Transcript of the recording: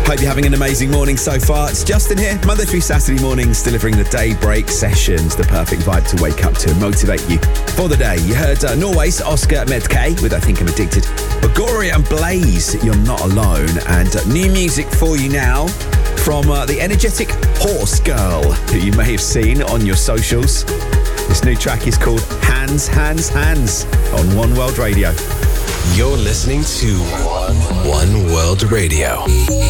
Hope you're having an amazing morning so far. It's Justin here, Monday through Saturday mornings, delivering the daybreak sessions, the perfect vibe to wake up to and motivate you for the day. You heard Norway's Oscar Medke with I Think I'm Addicted. Bagoria and Blaze, You're Not Alone. And new music for you now from the energetic Horse Girl, who you may have seen on your socials. This new track is called Hands, Hands, Hands on One World Radio. You're listening to One World Radio.